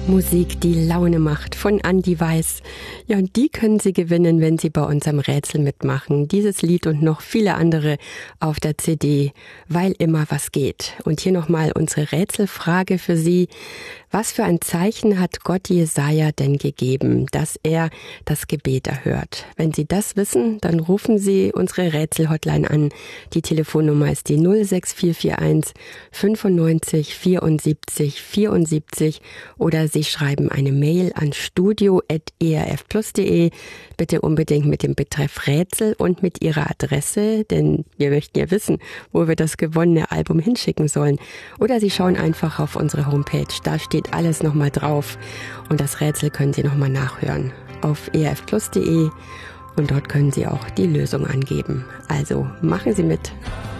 Musik, die Laune macht, von Andi Weiß. Ja, und die können Sie gewinnen, wenn Sie bei unserem Rätsel mitmachen. Dieses Lied und noch viele andere auf der CD, weil immer was geht. Und hier nochmal unsere Rätselfrage für Sie. Was für ein Zeichen hat Gott Jesaja denn gegeben, dass er das Gebet erhört? Wenn Sie das wissen, dann rufen Sie unsere Rätsel-Hotline an. Die Telefonnummer ist die 06441 95 74 74 oder Sie schreiben eine Mail an studio@erfplus.de. Bitte unbedingt mit dem Betreff Rätsel und mit Ihrer Adresse, denn wir möchten ja wissen, wo wir das gewonnene Album hinschicken sollen. Oder Sie schauen einfach auf unsere Homepage, da steht alles nochmal drauf und das Rätsel können Sie nochmal nachhören auf erfplus.de und dort können Sie auch die Lösung angeben. Also machen Sie mit.